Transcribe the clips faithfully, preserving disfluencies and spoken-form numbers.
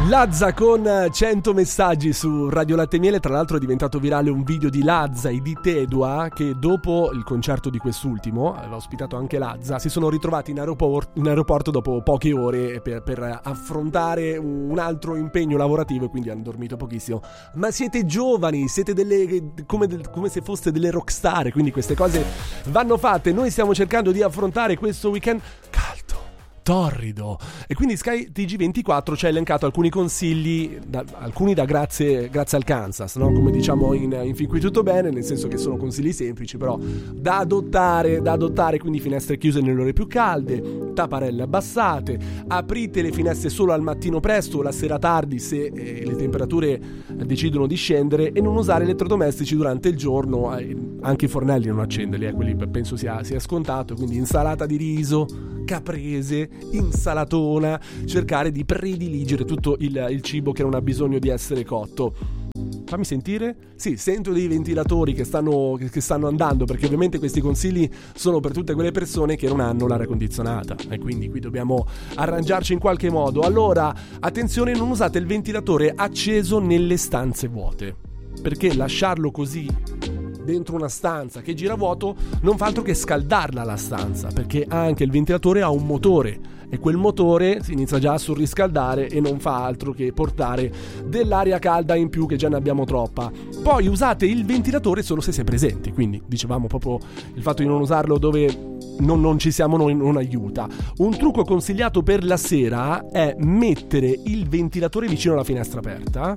Lazza con cento messaggi su Radio Latte Miele. Tra l'altro è diventato virale un video di Lazza e di Tedua, che dopo il concerto di quest'ultimo, aveva ospitato anche Lazza, si sono ritrovati in aeroporto, in aeroporto dopo poche ore per, per affrontare un altro impegno lavorativo, e quindi hanno dormito pochissimo. Ma siete giovani, siete delle come, come se foste delle rockstar, quindi queste cose vanno fatte. Noi stiamo cercando di affrontare questo weekend caldo, torrido, e quindi Sky T G ventiquattro ci ha elencato alcuni consigli, da, alcuni da grazie, grazie al Kansas, no? Come diciamo in, in Fin Qui Tutto Bene, nel senso che sono consigli semplici però da adottare, da adottare quindi finestre chiuse nelle ore più calde, tapparelle abbassate, aprite le finestre solo al mattino presto o la sera tardi se eh, le temperature decidono di scendere, e non usare elettrodomestici durante il giorno, eh, anche i fornelli non accenderli, eh, quelli penso sia, sia scontato, quindi insalata di riso, caprese, insalatona, cercare di prediligere tutto il, il cibo che non ha bisogno di essere cotto. Fammi sentire. Sì, sento dei ventilatori che stanno, che stanno andando, perché ovviamente questi consigli sono per tutte quelle persone che non hanno l'aria condizionata, e quindi qui dobbiamo arrangiarci in qualche modo. Allora, attenzione, non usate il ventilatore acceso nelle stanze vuote, perché lasciarlo così dentro una stanza che gira vuoto non fa altro che scaldarla la stanza, perché anche il ventilatore ha un motore, e quel motore si inizia già a surriscaldare e non fa altro che portare dell'aria calda in più, che già ne abbiamo troppa. Poi usate il ventilatore solo se si è presenti, quindi dicevamo proprio il fatto di non usarlo dove non, non ci siamo noi non aiuta. Un trucco consigliato per la sera è mettere il ventilatore vicino alla finestra aperta,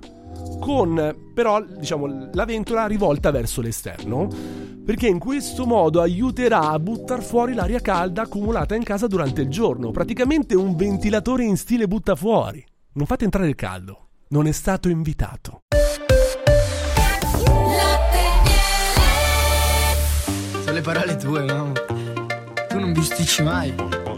con però diciamo la ventola rivolta verso l'esterno, perché in questo modo aiuterà a buttar fuori l'aria calda accumulata in casa durante il giorno. Praticamente un ventilatore in stile butta fuori. Non fate entrare il caldo, non è stato invitato. Sono le parole tue, mamma. Tu non bisticci mai.